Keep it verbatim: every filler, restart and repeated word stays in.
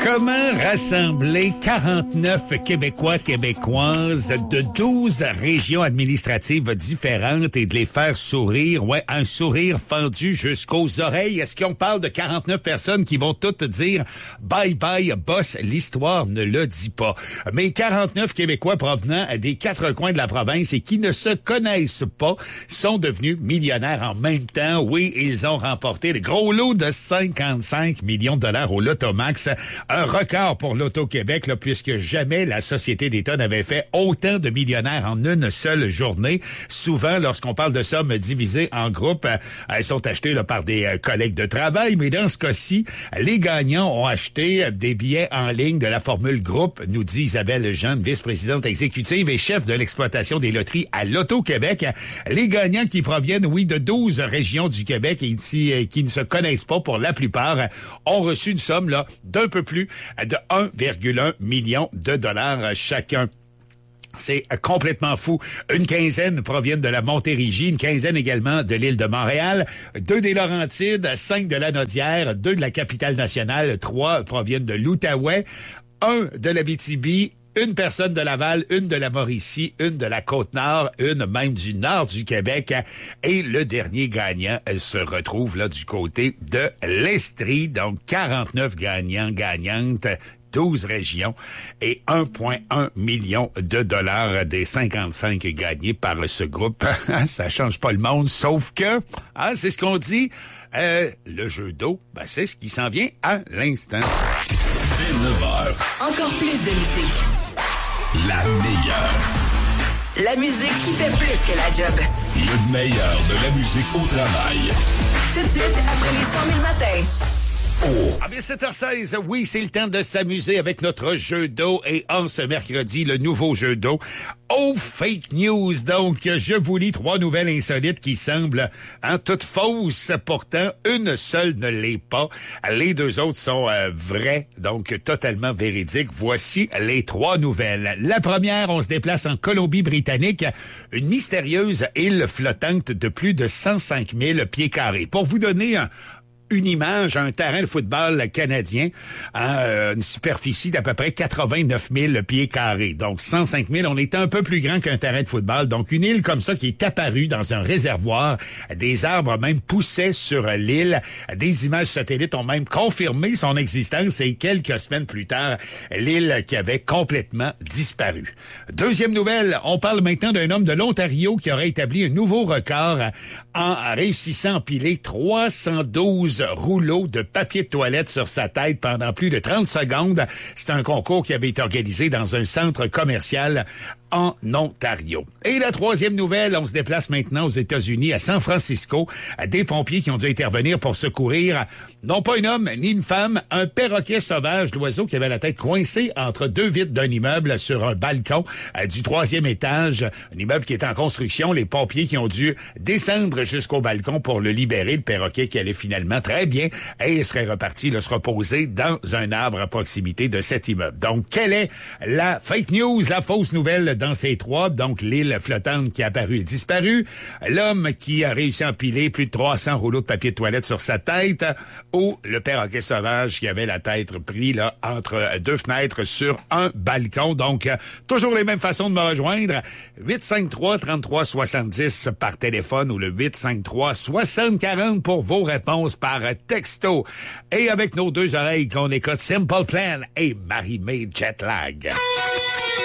Comment rassembler quarante-neuf Québécois, Québécoises de douze régions administratives différentes et de les faire sourire, ouais, un sourire fendu jusqu'aux oreilles? Est-ce qu'on parle de quarante-neuf personnes qui vont toutes dire « Bye bye, boss, l'histoire ne le dit pas ». Mais quarante-neuf Québécois provenant des quatre coins de la province et qui ne se connaissent pas sont devenus millionnaires en même temps. Oui, ils ont remporté le gros lot de cinquante-cinq millions de dollars au Lotomax. Un record pour l'Auto-Québec, là, puisque jamais la Société d'État n'avait fait autant de millionnaires en une seule journée. Souvent, lorsqu'on parle de sommes divisées en groupes, elles sont achetées là, par des collègues de travail, mais dans ce cas-ci, les gagnants ont acheté des billets en ligne de la formule groupe, nous dit Isabelle Jeanne, vice-présidente exécutive et chef de l'exploitation des loteries à l'Auto-Québec. Les gagnants qui proviennent, oui, de douze régions du Québec et qui, qui ne se connaissent pas pour la plupart, ont reçu une somme là d'un peu plus de un virgule un million de dollars chacun. C'est complètement fou. Une quinzaine proviennent de la Montérégie, une quinzaine également de l'île de Montréal, deux des Laurentides, cinq de la Naudière, deux de la Capitale-Nationale, trois proviennent de l'Outaouais, un de l'Abitibi, une personne de Laval, une de la Mauricie, une de la Côte-Nord, une même du nord du Québec. Et le dernier gagnant se retrouve là du côté de l'Estrie. Donc, quarante-neuf gagnants, gagnantes, douze régions et un virgule un million de dollars des cinquante-cinq gagnés par ce groupe. Ça change pas le monde, sauf que, ah, c'est ce qu'on dit, euh, le jeu d'eau, ben, c'est ce qui s'en vient à l'instant. vingt-neuf heures. Encore plus de musique. La meilleure. La musique qui fait plus que la job. Le meilleur de la musique au travail. Tout de suite, après les cent mille matins. Oh. Ah bien, sept heures seize, oui, c'est le temps de s'amuser avec notre jeu d'eau. Et en ce mercredi, le nouveau jeu d'eau, Oh Fake News. Donc, je vous lis trois nouvelles insolites qui semblent hein, toutes fausses. Pourtant, une seule ne l'est pas. Les deux autres sont euh, vraies, donc totalement véridiques. Voici les trois nouvelles. La première, on se déplace en Colombie-Britannique, une mystérieuse île flottante de plus de cent cinq mille pieds carrés. Pour vous donner un une image, un terrain de football canadien, à une superficie d'à peu près quatre-vingt-neuf mille pieds carrés. Donc, cent cinq mille, on est un peu plus grand qu'un terrain de football. Donc, une île comme ça qui est apparue dans un réservoir. Des arbres même poussaient sur l'île. Des images satellites ont même confirmé son existence et quelques semaines plus tard, l'île qui avait complètement disparu. Deuxième nouvelle, on parle maintenant d'un homme de l'Ontario qui aurait établi un nouveau record en réussissant à empiler trois cent douze rouleaux de papier de toilette sur sa tête pendant plus de trente secondes. C'est un concours qui avait été organisé dans un centre commercial en Ontario. Et la troisième nouvelle, on se déplace maintenant aux États-Unis, à San Francisco, à des pompiers qui ont dû intervenir pour secourir, non pas un homme ni une femme, un perroquet sauvage, l'oiseau qui avait la tête coincée entre deux vitres d'un immeuble sur un balcon euh, du troisième étage, un immeuble qui est en construction. Les pompiers qui ont dû descendre jusqu'au balcon pour le libérer, le perroquet qui allait finalement très bien et il serait reparti là, se reposer dans un arbre à proximité de cet immeuble. Donc, quelle est la fake news, la fausse nouvelle dans ces trois? Donc, l'île flottante qui a apparu et disparu, l'homme qui a réussi à empiler plus de trois cents rouleaux de papier de toilette sur sa tête, ou le perroquet sauvage qui avait la tête prise là entre deux fenêtres sur un balcon. Donc, euh, toujours les mêmes façons de me rejoindre. huit cinq trois, trente-trois soixante-dix par téléphone ou le huit cinq trois, soixante quarante pour vos réponses par texto. Et avec nos deux oreilles qu'on écoute Simple Plan et Marie-Mé Jetlag.